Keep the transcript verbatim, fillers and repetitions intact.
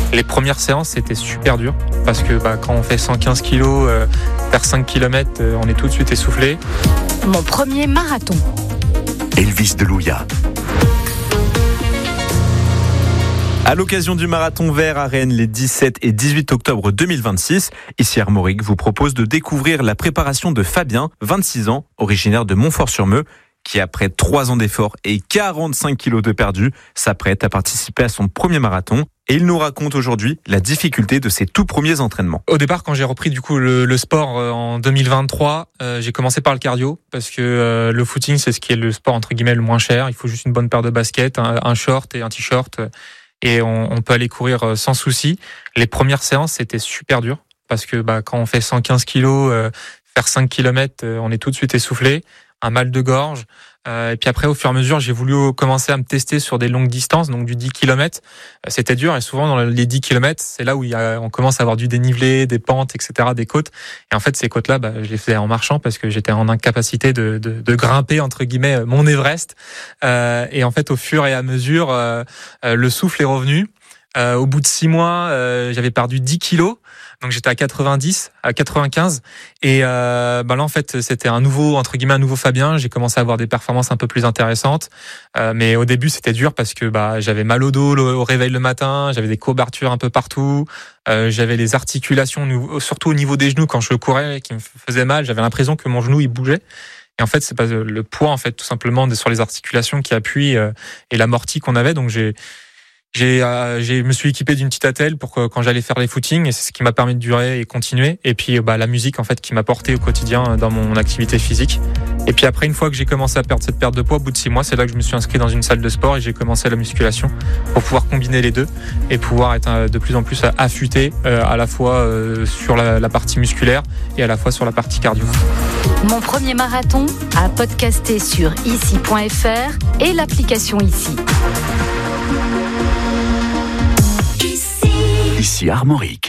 Les premières séances, c'était super dur parce que bah, quand on fait cent quinze kilos, euh, faire cinq kilomètres, euh, on est tout de suite essoufflé. Mon premier marathon. Elvis Delouya. À l'occasion du Marathon Vert à Rennes les dix-sept et dix-huit octobre deux mille vingt-six, ici Armorique vous propose de découvrir la préparation de Fabien, vingt-six ans, originaire de Montfort-sur-Meux, qui après trois ans d'efforts et quarante-cinq kilos de perdu, s'apprête à participer à son premier marathon. Et il nous raconte aujourd'hui la difficulté de ses tout premiers entraînements. Au départ, quand j'ai repris du coup le, le sport euh, en deux mille vingt-trois, euh, j'ai commencé par le cardio parce que euh, le footing, c'est ce qui est le sport entre guillemets le moins cher. Il faut juste une bonne paire de baskets, un, un short et un t-shirt. Euh, et on, on peut aller courir sans souci. Les premières séances, c'était super dur parce que bah, quand on fait cent quinze kilos, euh, faire cinq kilomètres, euh, on est tout de suite essoufflé, un mal de gorge. Euh, et puis après, au fur et à mesure, j'ai voulu commencer à me tester sur des longues distances, donc du dix kilomètres. Euh, c'était dur et souvent dans les dix kilomètres, c'est là où il y a, on commence à avoir du dénivelé, des pentes, et cetera, des côtes. Et en fait, ces côtes-là, bah, je les faisais en marchant parce que j'étais en incapacité de, de, de grimper, entre guillemets, mon Everest. Euh, et en fait, au fur et à mesure, euh, euh, le souffle est revenu. Euh, au bout de six mois, euh, j'avais perdu dix kilos. Donc j'étais à quatre-vingt-dix, à quatre-vingt-quinze, et euh, bah là en fait c'était un nouveau entre guillemets un nouveau Fabien. J'ai commencé à avoir des performances un peu plus intéressantes, euh, mais au début c'était dur parce que bah j'avais mal au dos au réveil le matin, j'avais des courbatures un peu partout, euh, j'avais les articulations surtout au niveau des genoux quand je courais qui me faisaient mal. J'avais l'impression que mon genou il bougeait. Et en fait, c'est pas le poids en fait tout simplement sur les articulations qui appuient euh, et l'amorti qu'on avait. Donc j'ai J'ai, euh, j'ai, me suis équipé d'une petite attelle pour que quand j'allais faire les footings, et c'est ce qui m'a permis de durer et continuer. Et puis, bah, la musique, en fait, qui m'a porté au quotidien dans mon activité physique. Et puis après, une fois que j'ai commencé à perdre cette perte de poids, au bout de six mois, c'est là que je me suis inscrit dans une salle de sport et j'ai commencé la musculation pour pouvoir combiner les deux et pouvoir être de plus en plus affûté, euh, à la fois euh, sur la, la partie musculaire et à la fois sur la partie cardio. Mon premier marathon à podcaster sur ici point f r et l'application Ici. Ici Armorique.